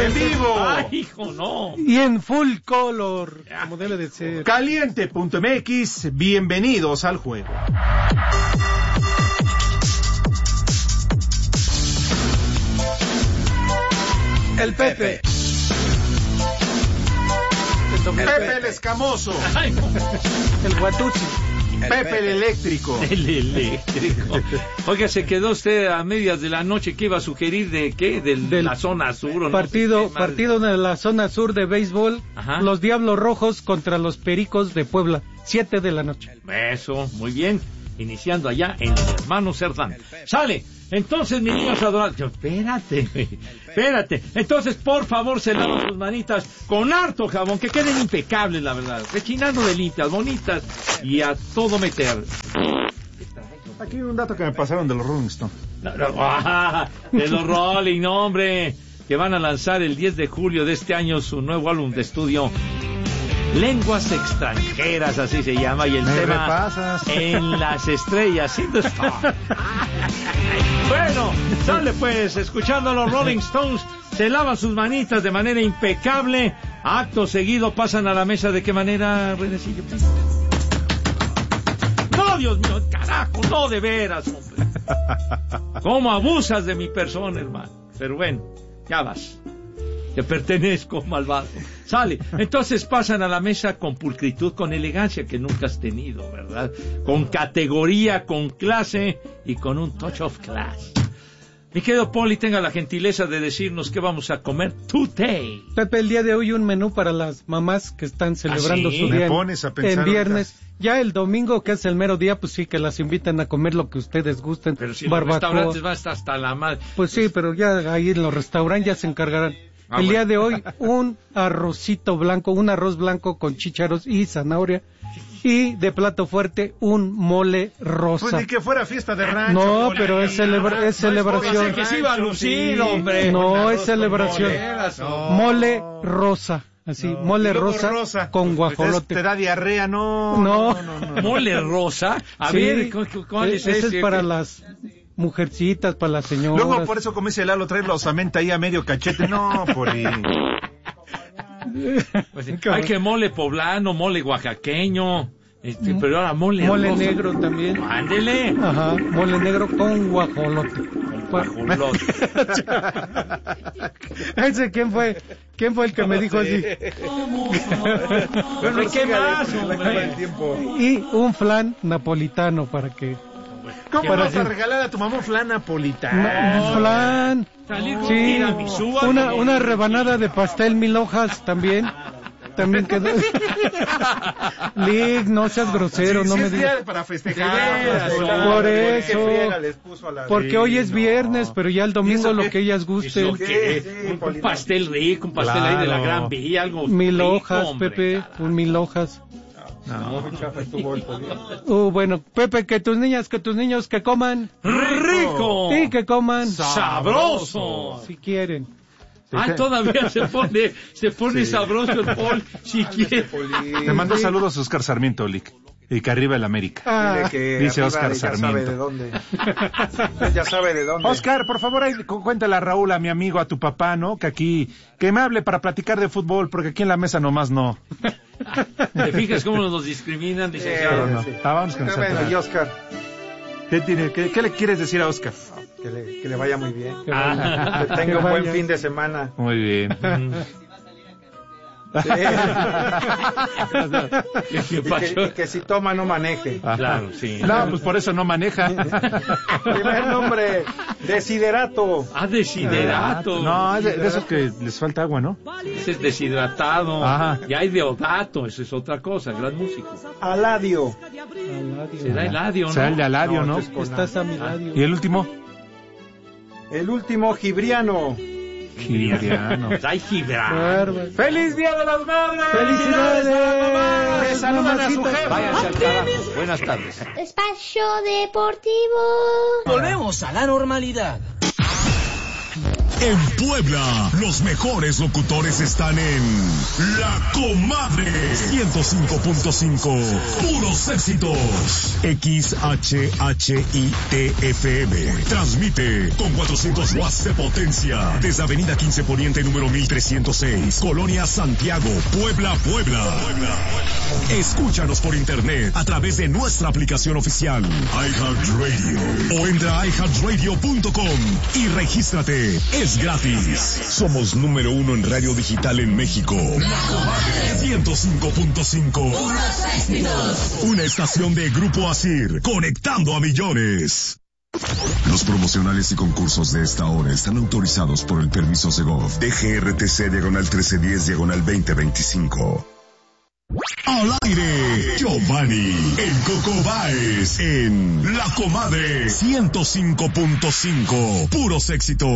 en vivo. Ay, hijo, no. Y en full color, como debe de ser. Caliente.mx, bienvenidos al juego. El Pepe. Pepe el escamoso. Ay, no. El Guatuchi. Pepe el eléctrico. El eléctrico. Oiga, se quedó usted a medias de la noche. ¿Qué iba a sugerir de qué? De la zona sur. ¿O partido, no sé qué partido de la zona sur de béisbol. Ajá. Los Diablos Rojos contra los Pericos de Puebla. 7 de la noche. Eso, muy bien. Iniciando allá en el hermano Cerdán. ¡Sale! Entonces, mis niños adorados. Espérate. Entonces, por favor, se lavan sus manitas con harto jabón, que queden impecables, la verdad. Rechinando de limpias, bonitas y a todo meter. Aquí un dato que me pasaron de los Rolling Stones. De los Rolling, no, hombre. Que van a lanzar el 10 de julio de este año su nuevo álbum de estudio. Lenguas extranjeras, así se llama, y el tema repasas. En las estrellas. Bueno, sale pues, escuchando a los Rolling Stones, se lavan sus manitas de manera impecable. Acto seguido pasan a la mesa. ¿De qué manera, Renecillo? No, Dios mío, carajo, no, de veras, hombre. ¿Cómo abusas de mi persona, hermano? Pero bueno, ya vas. Te pertenezco, malvado. Sale. Entonces pasan a la mesa con pulcritud, con elegancia que nunca has tenido, ¿verdad? Con categoría, con clase y con un touch of class. Mi querido Poli, tenga la gentileza de decirnos qué vamos a comer today. Pepe, el día de hoy un menú para las mamás que están celebrando ¿sí? su día Me pones a pensar en viernes. ahorita. Ya el domingo, que es el mero día, pues sí, que las invitan a comer lo que ustedes gusten. Pero si los restaurantes van hasta la madre. Pues sí, pero ya ahí en los restaurantes ya se encargarán. El día de hoy, un arrocito blanco, un arroz blanco con chícharos y zanahoria. Y de plato fuerte, un mole rosa. Pues ni que fuera fiesta de rancho. No, mole. pero es celebración. Pensé que se iba a lucir, hombre. No, es celebración. No. Mole rosa. Así, No. mole Y luego rosa con guajolote. Te da diarrea, no. No. Mole rosa. A Sí, ver, ¿cuál es ese ese? es para las mujercitas, para las señoras. Luego, por eso, como dice Lalo, trae la osamenta ahí a medio cachete. No, por ahí. Pues, hay que mole poblano, mole oaxaqueño, pero ahora mole rosa. negro también. Ándele. Ajá, mole negro con guajolote. Guajolote. Ese, ¿quién fue el que me dijo así? Bueno, ¿y qué más, hombre? Y un flan napolitano para que... ¿Cómo Para vas a sí. regalar a tu mamá un flan napolitano? Un flan. Salir con Sí, tiramisú, una rebanada de pastel 1000 hojas también. También quedó. Lick, no seas grosero, Sí, no sí me es digas. día para festejar. Por eso. Porque hoy es viernes, pero ya el domingo ¿Y eso lo qué? que ellas gusten. Un pastel rico, un pastel ahí de la Gran Vía, algo 1000 rico, hojas, hombre, Pepe, cara. un 1000 hojas. No. Bueno, Pepe, que tus niños que coman. ¡Rico! Sí, que coman. ¡Sabroso! Si quieren. Ah, todavía se pone sabroso el Paul, si quiere. Te mando saludos a Oscar Sarmiento, Lick. Y que arriba el América. Ah, Dice Oscar Sarmiento. Ya sabe de dónde. Oscar, por favor, ahí cuéntale a Raúl, a mi amigo, a tu papá, ¿no? Que me hable para platicar de fútbol, porque aquí en la mesa nomás no. ¿Te fijas cómo nos discriminan, licenciado? No. Vamos con Bueno, y Oscar, ¿Qué le quieres decir a Oscar? que le vaya muy bien. Ah, Que tenga un buen fin de semana. Muy bien. ¿Qué pasó? Y que si toma no maneje. Claro, sí. No, pues por eso no maneja. Primer nombre, Desiderato. Ah, deshiderato. No, es de esos que les falta agua, ¿no? Ese es deshidratado. Ajá. Y hay Deodato, eso es otra cosa, gran músico. Aladio. Será Eladio, ¿no? Será el de Aladio, ¿no? Estás a mi lado. ¿Y el último? El último, Gibriano. Gibriano. Ay, Gibrano. Bárbaro. ¡Feliz Día de las Madres! ¡Felicidades! ¡Que saludan a su Mamacitas. jefa! Váyanse al carajo. Buenas tardes. Espacio Deportivo. Volvemos a la normalidad. En Puebla, los mejores locutores están en La Comadre 105.5. Puros éxitos. XHHITFM. Transmite con 400 watts de potencia desde Avenida 15 Poniente número 1306, Colonia Santiago, Puebla, Puebla. Escúchanos por internet a través de nuestra aplicación oficial iHeartRadio o entra a iHeartRadio.com y regístrate. Es gratis. Somos número 1 en radio digital en México. La Comadre 105.5. Una estación de Grupo Asir, conectando a millones. Los promocionales y concursos de esta hora están autorizados por el permiso Segov DGRTC/1310/2025. Al aire, Giovanni, el Coco Báez, en La Comadre 105.5. Puros éxitos.